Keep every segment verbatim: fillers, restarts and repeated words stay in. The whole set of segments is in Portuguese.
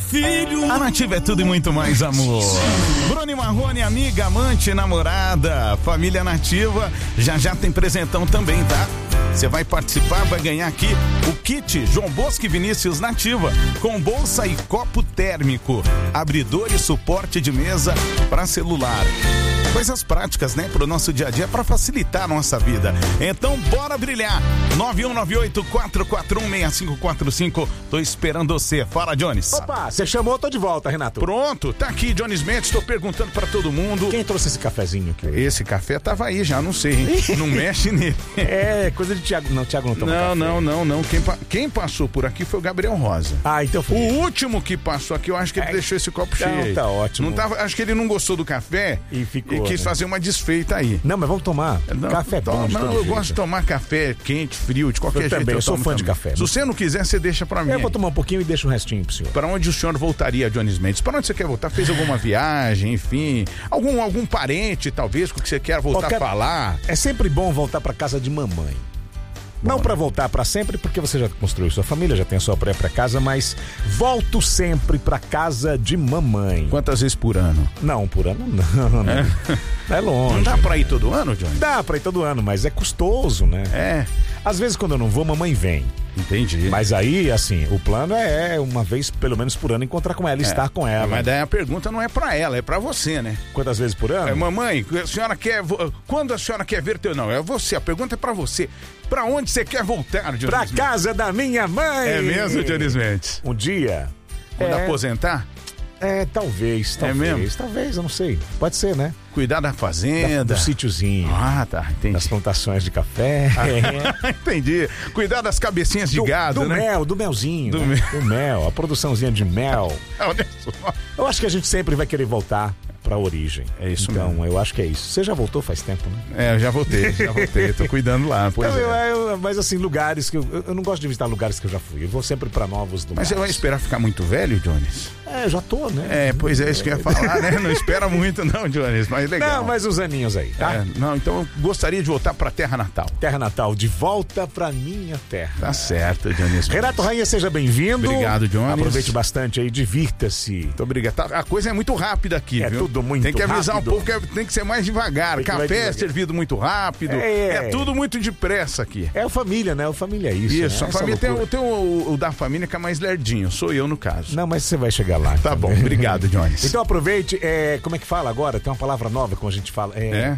filho. A Nativa é tudo e muito mais, amor. Bruno e Marrone, amiga, amante, namorada, família Nativa, já já tem presentão também, tá? Você vai participar, vai ganhar aqui o kit João Bosco e Vinícius Nativa, com bolsa e copo térmico, abridor e suporte de mesa para celular. Coisas práticas, né, pro nosso dia a dia, para facilitar a nossa vida. Então, bora brilhar. nove um nove oito, quatro quatro um, seis cinco quatro cinco. Tô esperando você. Fala, Jones. Opa, você chamou, tô de volta, Renato. Pronto, tá aqui, Jones Mendes. Tô perguntando pra todo mundo. Quem trouxe esse cafezinho aqui? Esse café tava aí já, não sei, hein? Não mexe nele. É, coisa de Thiago. Não, Thiago não toma Não, café. não, não, não. Quem, pa... Quem passou por aqui foi o Gabriel Rosa. Ah, então foi. O último que passou aqui, eu acho que ele é... deixou esse copo então, cheio. Tá ótimo. Não tava... Acho que ele não gostou do café e, ficou, e quis né? fazer uma desfeita aí. Não, mas vamos tomar. Não, café é bom. Não, de não eu jeito. gosto de tomar café quente, frio, de qualquer eu jeito. Também, eu, eu sou fã também. de café. Se você não quiser, você deixa pra mim. Eu vou tomar um pouquinho e deixo o restinho pro senhor. Pra onde o senhor voltaria, Jones Mendes? Pra onde você quer voltar? Fez alguma viagem, enfim? Algum, algum parente, talvez, com que você quer voltar Qualquer... a falar? É sempre bom voltar pra casa de mamãe. Não para voltar para sempre, porque você já construiu sua família, já tem a sua própria casa, mas volto sempre para casa de mamãe. Quantas vezes por ano? Não, por ano não. não. É, é longe. Não dá para ir todo ano, Johnny? Dá para ir todo ano, mas é custoso, né? É. Às vezes quando eu não vou, mamãe vem. Entendi. Mas aí, assim, o plano é uma vez, pelo menos por ano, encontrar com ela, é, estar com ela. Mas daí a pergunta não é pra ela, é pra você, né? Quantas vezes por ano? É, mamãe, a senhora quer... Quando a senhora quer ver teu... Não, é você, a pergunta é pra você. Pra onde você quer voltar, Dionis Pra Mendes? casa da minha mãe! É mesmo, Dionis Mendes? Um dia... Quando é... aposentar? É, talvez, talvez. É mesmo? Talvez, eu não sei. Pode ser, né? Cuidar da fazenda. Da, do sítiozinho. Ah, tá, entendi. Das plantações de café. Ah, entendi. Cuidar das cabecinhas de do, gado, do né? Do mel, do melzinho. Do, né? mel. do mel, a produçãozinha de mel. Olha só. Eu acho que a gente sempre vai querer voltar pra origem. É isso então, mesmo. eu acho que é isso. Você já voltou faz tempo, né? É, eu já voltei, já voltei. Tô cuidando lá, pois então, é. eu, eu, mas assim, lugares que eu, eu... Eu não gosto de visitar lugares que eu já fui. Eu vou sempre pra novos lugares. Mas você vai esperar ficar muito velho, Jones? É, eu já tô, né? É, pois é, isso que eu ia falar, né? Não espera muito não, Jones, mas legal. Não, mas uns aninhos aí, tá? É, não, então eu gostaria de voltar pra terra natal. Terra natal, de volta pra minha terra. Tá certo, Jones. Renato Rainha, seja bem-vindo. Obrigado, Jones. Aproveite bastante aí, divirta-se. Muito obrigado. Tá, a coisa é muito rápida aqui, é viu? É tudo muito rápido. Tem que avisar rápido. um pouco, que tem que ser mais devagar. Tem Café é servido muito rápido. É. é tudo muito depressa aqui. É a família, né? A família é isso. Isso, né? a família tem, o, tem o, o da família que é mais lerdinho. Sou eu, no caso. Não, mas você vai chegar lá. Tá bom, obrigado, Jones. Então aproveite, é, como é que fala agora? Tem uma palavra nova, como a gente fala. É. É?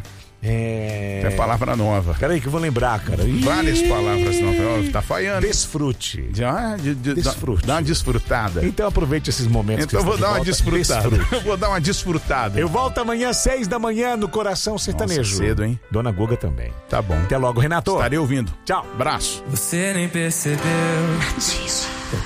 É, é palavra nova. Peraí que eu vou lembrar, cara. Várias palavras novas. Tá falhando. Desfrute. Ah, de, de, desfrute. Dá uma desfrutada. Então aproveite esses momentos. Então eu vou dar uma desfrutada. Eu vou dar uma desfrutada. Eu volto amanhã, seis da manhã, no Coração Sertanejo. Nossa, cedo, hein? Dona Guga também. Tá bom. Até logo, Renato. Estarei ouvindo. Tchau. Abraço. Você nem percebeu.